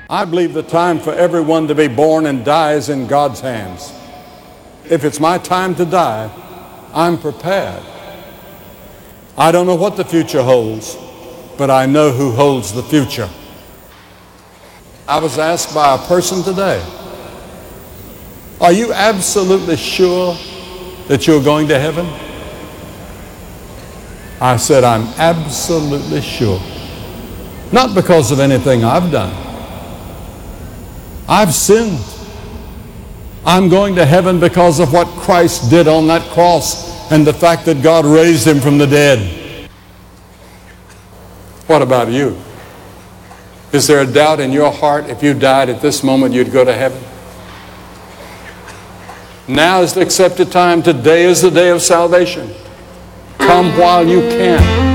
I believe the time for everyone to be born and die is in God's hands. If it's my time to die, I'm prepared. I don't know what the future holds, but I know who holds the future. I was asked by a person today, are you absolutely sure that you're going to heaven? I said, I'm absolutely sure. Not because of anything I've done. I've sinned. I'm going to heaven because of what Christ did on that cross and the fact that God raised him from the dead. What about you? Is there a doubt in your heart if you died at this moment you'd go to heaven? Now is the accepted time. Today is the day of salvation. Come while you can.